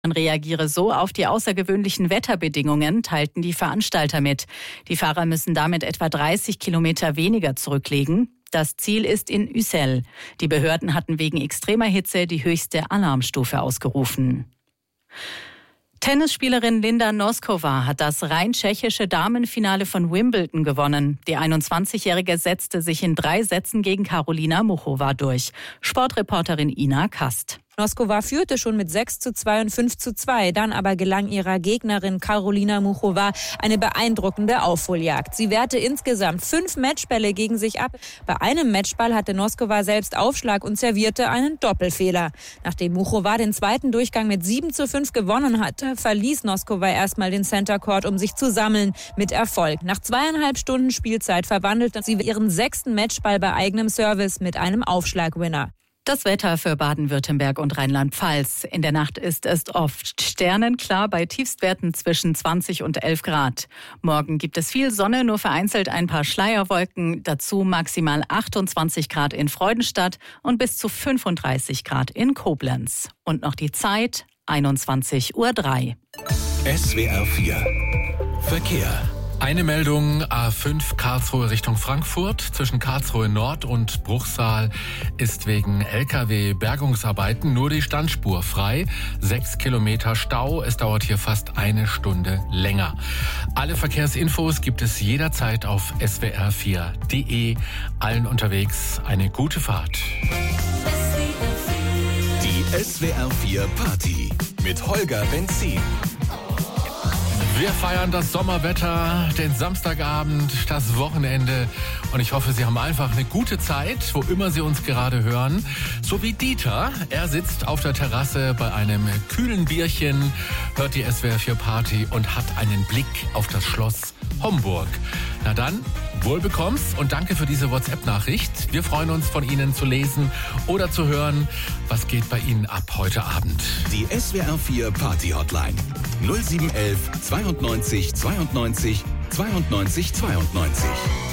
Man reagiere so auf die außergewöhnlichen Wetterbedingungen, teilten die Veranstalter mit. Die Fahrer müssen damit etwa 30 Kilometer weniger zurücklegen. Das Ziel ist in Ussel. Die Behörden hatten wegen extremer Hitze die höchste Alarmstufe ausgerufen. Tennisspielerin Linda Noskova hat das rein tschechische Damenfinale von Wimbledon gewonnen. Die 21-Jährige setzte sich in 3 Sätzen gegen Karolina Muchova durch. Sportreporterin Ina Kast. Noskova führte schon mit 6:2 und 5:2. Dann aber gelang ihrer Gegnerin Karolina Muchova eine beeindruckende Aufholjagd. Sie wehrte insgesamt 5 Matchbälle gegen sich ab. Bei einem Matchball hatte Noskova selbst Aufschlag und servierte einen Doppelfehler. Nachdem Muchova den zweiten Durchgang mit 7:5 gewonnen hatte, verließ Noskova erstmal den Center Court, um sich zu sammeln. Mit Erfolg. Nach 2,5 Stunden Spielzeit verwandelte sie ihren 6. Matchball bei eigenem Service mit einem Aufschlagwinner. Das Wetter für Baden-Württemberg und Rheinland-Pfalz. In der Nacht ist es oft sternenklar bei Tiefstwerten zwischen 20 und 11 Grad. Morgen gibt es viel Sonne, nur vereinzelt ein paar Schleierwolken. Dazu maximal 28 Grad in Freudenstadt und bis zu 35 Grad in Koblenz. Und noch die Zeit, 21:03 Uhr. SWR 4 Verkehr. Eine Meldung, A5 Karlsruhe Richtung Frankfurt. Zwischen Karlsruhe Nord und Bruchsal ist wegen LKW-Bergungsarbeiten nur die Standspur frei. 6 Kilometer Stau. Es dauert hier fast 1 Stunde länger. Alle Verkehrsinfos gibt es jederzeit auf swr4.de. Allen unterwegs eine gute Fahrt. Die SWR 4 Party mit Holger Benzin. Wir feiern das Sommerwetter, den Samstagabend, das Wochenende und ich hoffe, Sie haben einfach eine gute Zeit, wo immer Sie uns gerade hören. So wie Dieter, er sitzt auf der Terrasse bei einem kühlen Bierchen, hört die SWR 4 Party und hat einen Blick auf das Schloss Homburg. Na dann, wohl bekomm's und danke für diese WhatsApp-Nachricht. Wir freuen uns, von Ihnen zu lesen oder zu hören, was geht bei Ihnen ab heute Abend. Die SWR 4 Party Hotline 0711 92 92 92 92.